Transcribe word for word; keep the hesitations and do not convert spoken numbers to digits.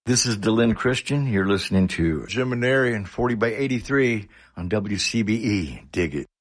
This is Delin Christian. You're listening to Jim Maneri and forty by eighty-three on W C B E. Dig it.